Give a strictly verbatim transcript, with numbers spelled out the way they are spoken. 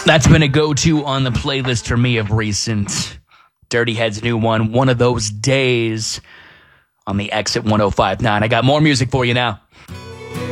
That's been a go-to on the playlist for me of recent. Dirty Head's new one, One of Those Days, on the X at one oh five point nine. I got more music for you now.